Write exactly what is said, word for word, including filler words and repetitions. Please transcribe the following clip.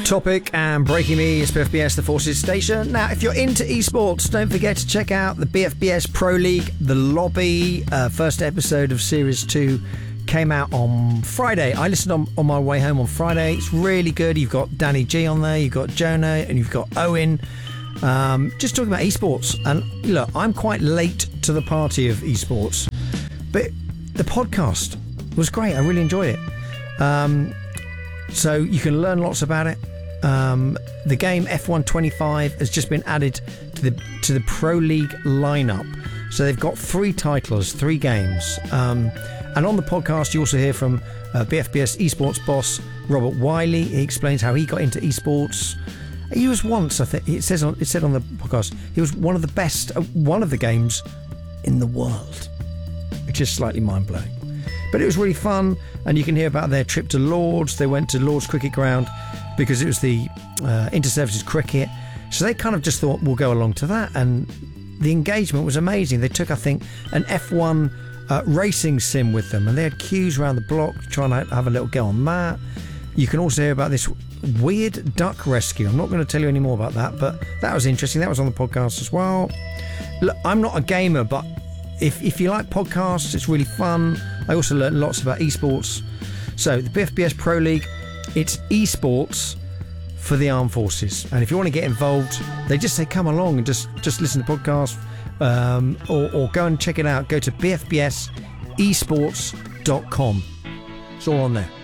Topic and Breaking Me is B F B S, the Forces station. Now, if you're into esports, don't forget to check out the B F B S Pro League, The Lobby. Uh, first episode of Series two came out on Friday. I listened on, on my way home on Friday. It's really good. You've got Danny G on there, you've got Jonah, and you've got Owen. Um, just talking about esports. And look, I'm quite late to the party of esports, but the podcast was great. I really enjoyed it. Um, so you can learn lots about it. Um, the game F one twenty-five has just been added to the to the Pro League lineup. So they've got three titles, three games. Um, and on the podcast, you also hear from uh, B F B S esports boss Robert Wiley. He explains how he got into esports. He was once, I think, it says on, it said on the podcast, he was one of the best at one of the games in the world, which is slightly mind blowing. But it was really fun, and you can hear about their trip to Lords. They went to Lords Cricket Ground because it was the uh, Inter-Services Cricket. So they kind of just thought, we'll go along to that. And the engagement was amazing. They took, I think, an F one uh, racing sim with them, and they had queues around the block trying to have a little go on that. You can also hear about this weird duck rescue. I'm not going to tell you any more about that, but that was interesting. That was on the podcast as well. Look, I'm not a gamer, but if, if you like podcasts, it's really fun. I also learned lots about esports. So the B F B S Pro League, it's esports for the armed forces. And if you want to get involved, they just say come along and just, just listen to the podcast, um, or, or go and check it out. Go to b f b s esports dot com. It's all on there.